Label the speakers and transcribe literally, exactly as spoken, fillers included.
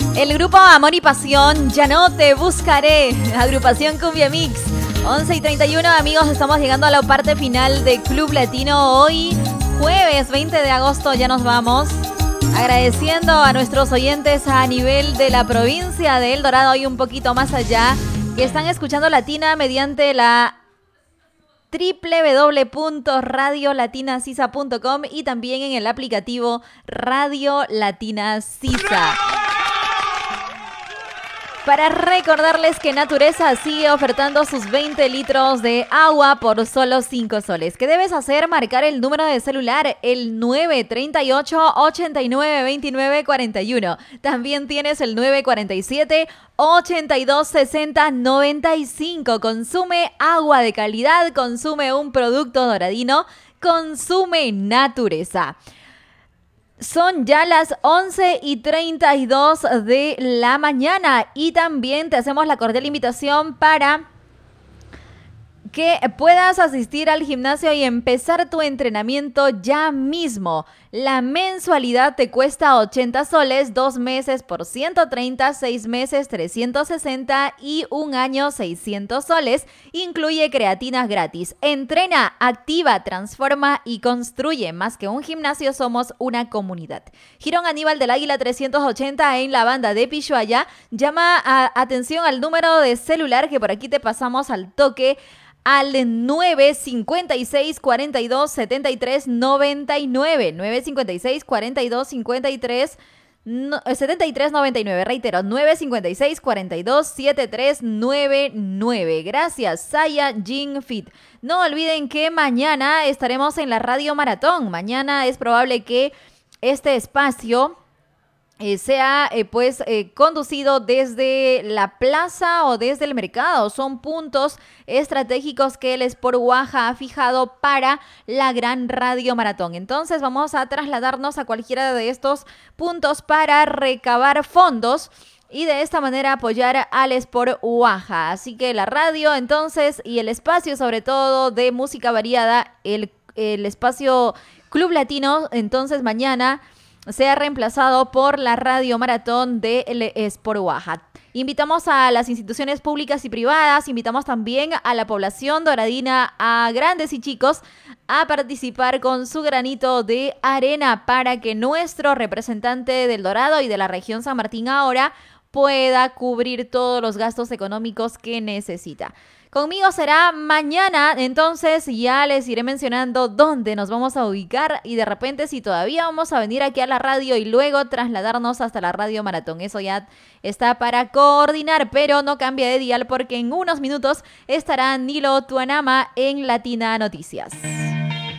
Speaker 1: El grupo Amor y Pasión, Ya no te buscaré, agrupación Cumbia Mix. once y treinta y uno, amigos, estamos llegando a la parte final de Club Latino. Hoy, jueves veinte de agosto, ya nos vamos. Agradeciendo a nuestros oyentes a nivel de la provincia de El Dorado y un poquito más allá, que están escuchando Latina mediante la doble u doble u doble u punto radio latina sisa punto com y también en el aplicativo Radio Latina Sisa. Para recordarles que Natureza sigue ofertando sus veinte litros de agua por solo cinco soles. ¿Qué debes hacer? Marcar el número de celular, el nueve treinta y ocho, ochenta y nueve, veintinueve, cuarenta y uno. También tienes el nueve cuarenta y siete, ochenta y dos, sesenta, noventa y cinco. Consume agua de calidad, consume un producto doradino, consume Natureza. Son ya las once y treinta y dos de la mañana y también te hacemos la cordial invitación para que puedas asistir al gimnasio y empezar tu entrenamiento ya mismo. La mensualidad te cuesta ochenta soles, dos meses por ciento treinta, seis meses trescientos sesenta y un año seiscientos soles. Incluye creatinas gratis. Entrena, activa, transforma y construye. Más que un gimnasio, somos una comunidad. Girón Aníbal del Águila trescientos ochenta en la banda de Pishuaya. Llama a, atención al número de celular que por aquí te pasamos al toque, al nueve cincuenta y seis, cuarenta y dos, setenta y tres, noventa y nueve. nueve cincuenta y seis, cuarenta y dos, cincuenta y tres, setenta y tres, noventa y nueve. Reitero, nueve cincuenta y seis, cuarenta y dos, setenta y tres, noventa y nueve. Gracias, Saya Gym Fit. No olviden que mañana estaremos en la Radio Maratón. Mañana es probable que este espacio Eh, sea eh, pues eh, conducido desde la plaza o desde el mercado. Son puntos estratégicos que el Sport Oaxaca ha fijado para la gran Radio Maratón. Entonces vamos a trasladarnos a cualquiera de estos puntos para recabar fondos y de esta manera apoyar al Sport Oaxaca. Así que la radio entonces y el espacio sobre todo de música variada, el, el espacio Club Latino, entonces mañana se ha reemplazado por la Radio Maratón del Sport Oaxaca. Invitamos a las instituciones públicas y privadas, invitamos también a la población doradina, a grandes y chicos, a participar con su granito de arena para que nuestro representante del Dorado y de la región San Martín ahora pueda cubrir todos los gastos económicos que necesita. Conmigo será mañana, entonces ya les iré mencionando dónde nos vamos a ubicar y de repente si todavía vamos a venir aquí a la radio y luego trasladarnos hasta la Radio Maratón. Eso ya está para coordinar, pero no cambia de dial porque en unos minutos estará Nilo Tuanama en Latina Noticias.